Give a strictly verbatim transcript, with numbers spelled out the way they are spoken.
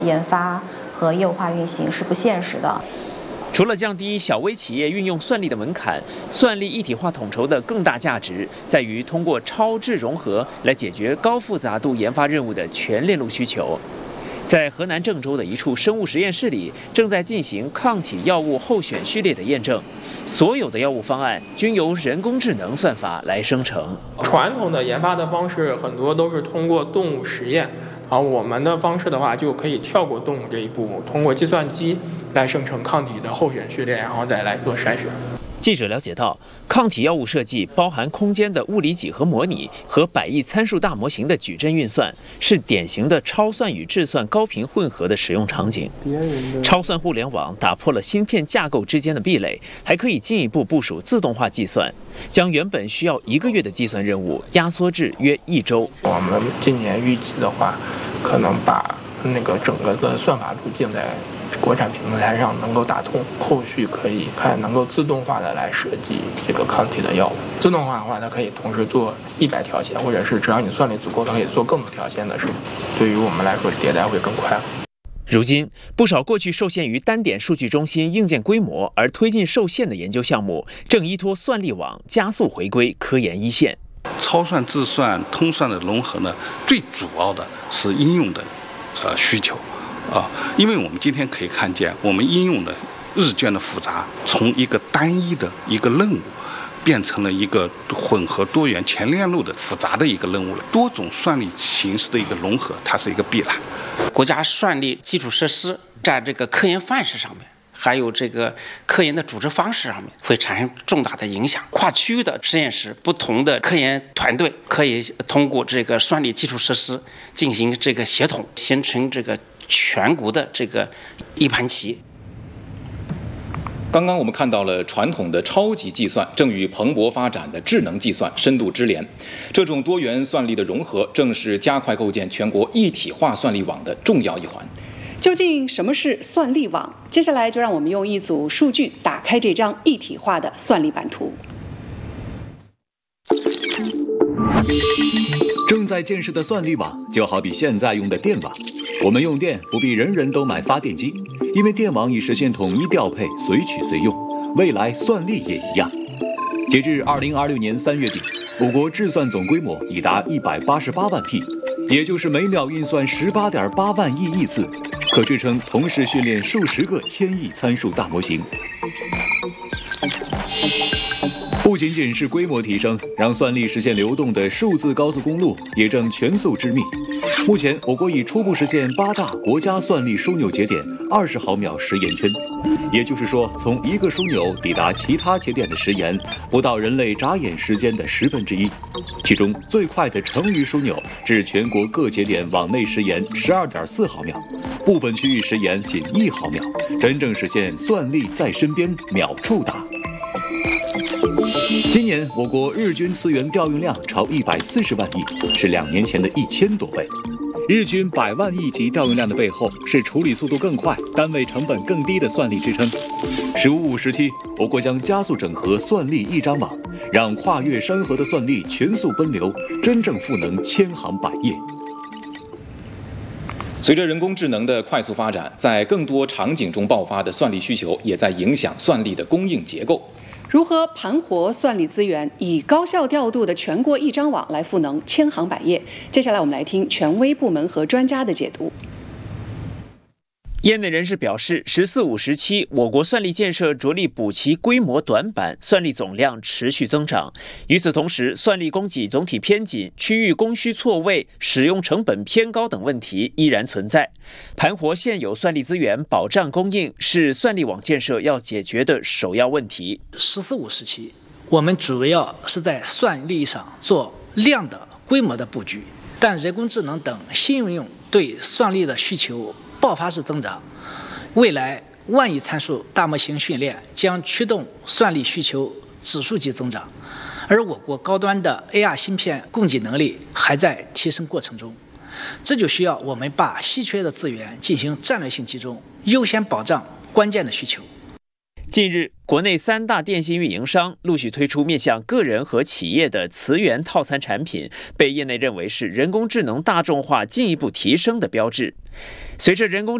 研发和业务化运行是不现实的。 除了降低小微企业运用算力的门槛，算力一体化统筹的更大价值在于通过超智融合来解决高复杂度研发任务的全链路需求。在河南郑州的一处生物实验室里，正在进行抗体药物候选序列的验证。所有的药物方案均由人工智能算法来生成。 传统的研发的方式很多都是通过动物实验，而我们的方式的话就可以跳过动物这一步，通过计算机来生成抗体的候选序列，然后再来做筛选。 记者了解到，抗体药物设计包含空间的物理几何模拟和百亿参数大模型的矩阵运算，是典型的超算与质算高频混合的使用场景。超算互联网打破了芯片架构之间的壁垒，还可以进一步部署自动化计算，将原本需要一个月的计算任务压缩至约一周。 我们今年预计的话，可能把那个整个的算法路径在国产平台上能够打通，后续可以看能够自动化的来设计这个抗体的药物。自动化的话，它可以同时做一百条线，或者是只要你算力足够，它可以做更多条线的事情。对于我们来说，迭代会更快。 如今，不少过去受限于单点数据中心硬件规模而推进受限的研究项目，正依托算力网加速回归科研一线。 超算、自算、通算的融合呢，最主要的是应用的呃需求。啊，因为我们今天可以看见，我们应用的日渐的复杂，从一个单一的一个任务，变成了一个混合多元全链路的复杂的一个任务了。多种算力形式的一个融合，它是一个必然。 国家算力基础设施在这个科研范式上面，还有这个科研的组织方式上面，会产生重大的影响。跨区域的实验室，不同的科研团队可以通过这个算力基础设施进行这个协同，形成这个全国的这个一盘棋。 刚刚我们看到了传统的超级计算正与蓬勃发展的智能计算深度织连，这种多元算力的融合正是加快构建全国一体化算力网的重要一环。 究竟什么是算力网？接下来就让我们用一组数据打开这张一体化的算力版图。 正在建设的算力网就好比现在用的电网，我们用电不必人人都买发电机，因为电网已实现统一调配，随取随用。未来算力也一样。截至二零二六年三月底，我国智算总规模已达一百八十八万 T， 也就是每秒运算十八点八万亿亿次，可支撑同时训练数十个千亿参数大模型。不仅仅是规模提升，让算力实现流动的数字高速公路也正全速织密。目前，我国已初步实现八大国家算力枢纽节点二十毫秒时延圈，也就是说，从一个枢纽抵达其他节点的时延不到人类眨眼时间的十分之一。其中，最快的成渝枢纽至全国各节点往内时延十二点四毫秒，部分区域时延仅一毫秒，真正实现算力在身边，秒触达。今年我国日均资源调用量超一百四十万亿，是两年前的一千多倍。日均百万亿级调用量的背后，是处理速度更快、单位成本更低的算力支撑。“十五五”时期，我国将加速整合算力一张网，让跨越山河的算力全速奔流，真正赋能千行百业。 随着人工智能的快速发展，在更多场景中爆发的算力需求，也在影响算力的供应结构。 如何盘活算力资源，以高效调度的全国一张网来赋能千行百业？接下来我们来听权威部门和专家的解读。 业内人士表示，“十四五”时期，我国算力建设着力补齐规模短板，算力总量持续增长。与此同时，算力供给总体偏紧、区域供需错位、使用成本偏高等问题依然存在。盘活现有算力资源，保障供应，是算力网建设要解决的首要问题。 “十四五”时期，我们主要是在算力上做量的规模的布局，但人工智能等新应用对算力的需求爆发式增长，未来万亿参数大模型训练将驱动算力需求指数级增长，而我国高端的 A R 芯片供给能力还在提升过程中，这就需要我们把稀缺的资源进行战略性集中，优先保障关键的需求。 近日，国内三大电信运营商陆续推出面向个人和企业的磁源套餐产品，被业内认为是人工智能大众化进一步提升的标志。随着人工